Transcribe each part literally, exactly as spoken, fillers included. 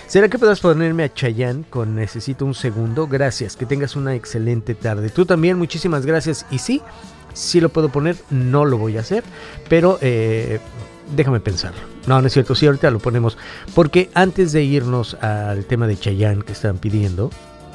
¿Será que puedas ponerme a Chayanne con Necesito un segundo? Gracias, que tengas una excelente tarde. Tú también, muchísimas gracias. Y sí, sí lo puedo poner, no lo voy a hacer, pero eh, déjame pensarlo. No, no es cierto, sí, ahorita lo ponemos. Porque antes de irnos al tema de Chayanne que están pidiendo,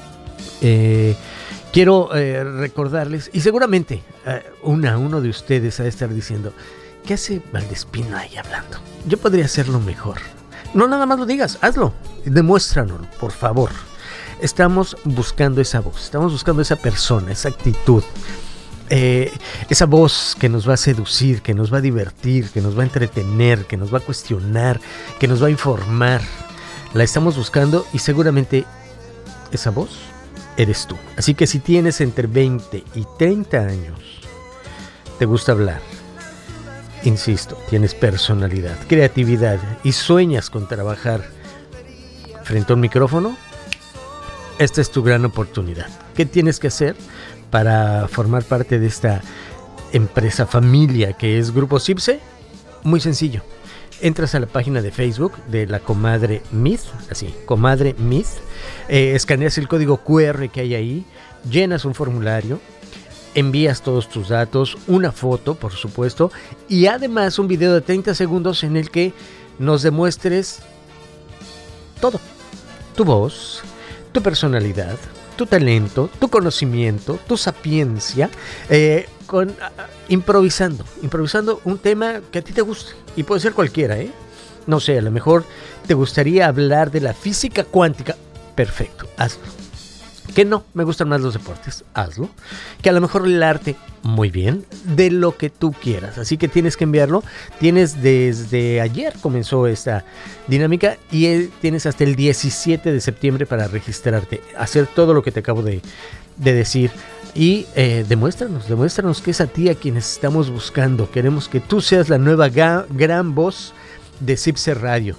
eh, quiero eh, recordarles, y seguramente eh, una, uno de ustedes ha de estar diciendo, ¿qué hace Valdespino ahí hablando? Yo podría hacerlo mejor. No nada más lo digas, hazlo, demuéstranoslo, por favor. Estamos buscando esa voz, estamos buscando esa persona, esa actitud, eh, esa voz que nos va a seducir, que nos va a divertir, que nos va a entretener, que nos va a cuestionar, que nos va a informar. La estamos buscando y seguramente esa voz eres tú. Así que si tienes entre veinte y treinta años, te gusta hablar, insisto, tienes personalidad, creatividad y sueñas con trabajar frente a un micrófono, esta es tu gran oportunidad. ¿Qué tienes que hacer para formar parte de esta empresa familia que es Grupo Cipse? Muy sencillo. Entras a la página de Facebook de la Comadre Myth, así, Comadre Myth, eh, escaneas el código cu erre que hay ahí, llenas un formulario, envías todos tus datos, una foto, por supuesto, y además un video de treinta segundos en el que nos demuestres todo. Tu voz, tu personalidad, tu talento, tu conocimiento, tu sapiencia, eh, con, uh, improvisando, improvisando un tema que a ti te guste. Y puede ser cualquiera, ¿eh? No sé, a lo mejor te gustaría hablar de la física cuántica. Perfecto, hazlo. Que no, me gustan más los deportes, hazlo. Que a lo mejor el arte, muy bien, de lo que tú quieras. Así que tienes que enviarlo. Tienes desde ayer comenzó esta dinámica y tienes hasta el diecisiete de septiembre para registrarte, hacer todo lo que te acabo de, de decir. Y eh, demuéstranos, demuéstranos que es a ti a quienes estamos buscando. Queremos que tú seas la nueva ga- gran voz de Cipse Radio.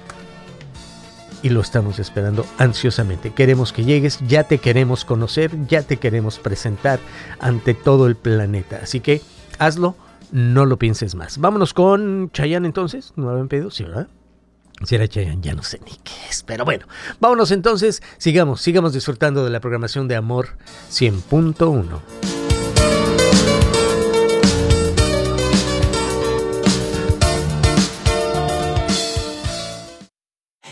Y lo estamos esperando ansiosamente. Queremos que llegues, ya te queremos conocer, ya te queremos presentar ante todo el planeta. Así que hazlo, no lo pienses más. Vámonos con Chayanne entonces. ¿No me habían pedido? Sí, ¿verdad? Si era Chayanne, ya no sé ni qué es. Pero bueno, vámonos entonces. Sigamos, sigamos disfrutando de la programación de Amor cien punto uno.